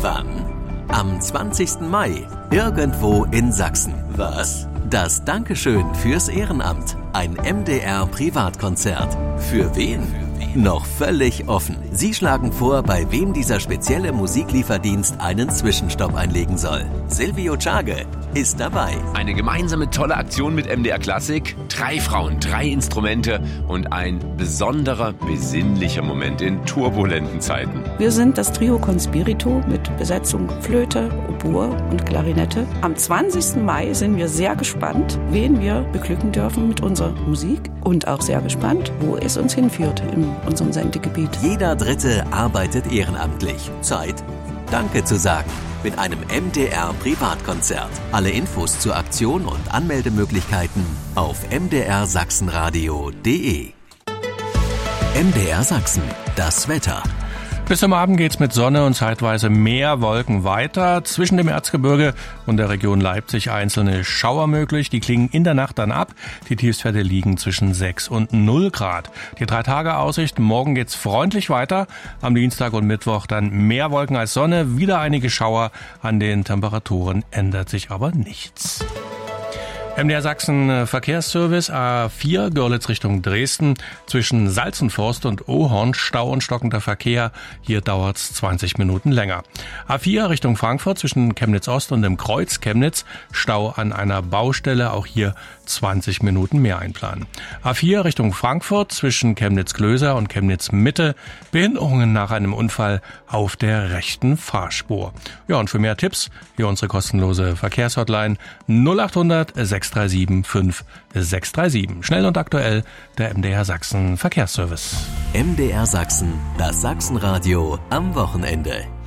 Wann? Am 20. Mai, irgendwo in Sachsen. Was? Das Dankeschön fürs Ehrenamt. Ein MDR-Privatkonzert. Für wen? Noch völlig offen. Sie schlagen vor, bei wem dieser spezielle Musiklieferdienst einen Zwischenstopp einlegen soll. Silvio Czage ist dabei. Eine gemeinsame tolle Aktion mit MDR Klassik. 3 Frauen, 3 Instrumente und ein besonderer, besinnlicher Moment in turbulenten Zeiten. Wir sind das Trio Conspirito mit Besetzung Flöte, Oboe und Klarinette. Am 20. Mai sind wir sehr gespannt, wen wir beglücken dürfen mit unserer Musik und auch sehr gespannt, wo es uns hinführt in unserem Sendegebiet. Jeder Dritte arbeitet ehrenamtlich. Zeit, Danke zu sagen. Mit einem MDR-Privatkonzert. Alle Infos zur Aktion und Anmeldemöglichkeiten auf mdrsachsenradio.de. MDR Sachsen, das Wetter. Bis zum Abend geht's mit Sonne und zeitweise mehr Wolken weiter. Zwischen dem Erzgebirge und der Region Leipzig einzelne Schauer möglich. Die klingen in der Nacht dann ab. Die Tiefstwerte liegen zwischen 6 und 0 Grad. Die 3-Tage-Aussicht, morgen geht's freundlich weiter. Am Dienstag und Mittwoch dann mehr Wolken als Sonne. Wieder einige Schauer. An den Temperaturen ändert sich aber nichts. MDR Sachsen Verkehrsservice A4 Görlitz Richtung Dresden. Zwischen Salzenforst und Ohorn Stau und stockender Verkehr. Hier dauert's 20 Minuten länger. A4 Richtung Frankfurt zwischen Chemnitz Ost und dem Kreuz Chemnitz. Stau an einer Baustelle. Auch hier 20 Minuten mehr einplanen. A4 Richtung Frankfurt zwischen Chemnitz-Klöser und Chemnitz-Mitte. Behinderungen nach einem Unfall auf der rechten Fahrspur. Ja, und für mehr Tipps hier unsere kostenlose Verkehrshotline 0800 637 5637. Schnell und aktuell der MDR Sachsen Verkehrsservice. MDR Sachsen, das Sachsenradio am Wochenende.